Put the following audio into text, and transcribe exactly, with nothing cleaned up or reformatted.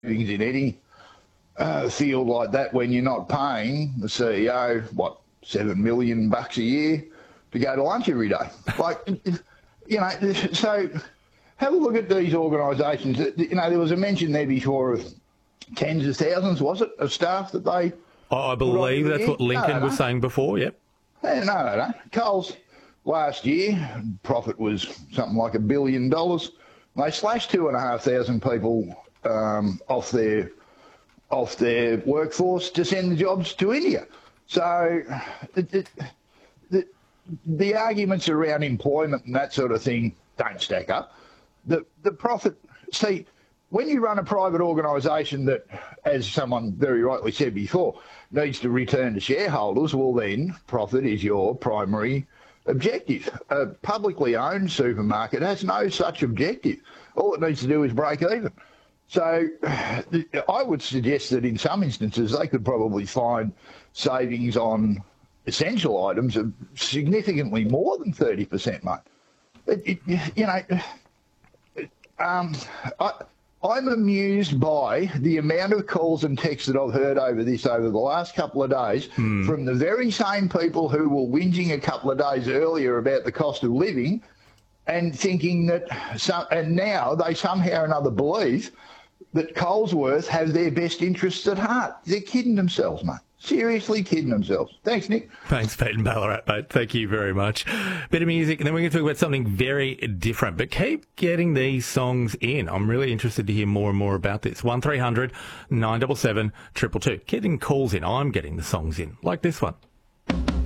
savings in any uh, field like that when you're not paying the C E O, what, seven million bucks a year to go to lunch every day. Like, you know, so have a look at these organisations. You know, there was a mention there before of tens of thousands, was it, of staff that they... Oh, I believe that's what Lincoln no, was no. saying before, yep. No, no, no, no. Coles last year, profit was something like a billion dollars. They slashed two and a half thousand people um, off their off their workforce to send the jobs to India. So it, it, the, the arguments around employment and that sort of thing don't stack up. The the profit, see, when you run a private organisation that, as someone very rightly said before, needs to return to shareholders, well then profit is your primary objective. A publicly owned supermarket has no such objective. All it needs to do is break even. So I would suggest that in some instances they could probably find savings on essential items of significantly more than thirty percent, mate. It, it, you know, um, I, I'm amused by the amount of calls and texts that I've heard over this over the last couple of days hmm. from the very same people who were whinging a couple of days earlier about the cost of living and thinking that, some, and now they somehow or another believe that Colesworth have their best interests at heart. They're kidding themselves, mate. Seriously kidding themselves. Thanks, Nick. Thanks, Pete and Ballarat, mate. Thank you very much. Bit of music, and then we're going to talk about something very different. But keep getting these songs in. I'm really interested to hear more and more about this. one three hundred nine seven seven two two two. Getting calls in. I'm getting the songs in, like this one.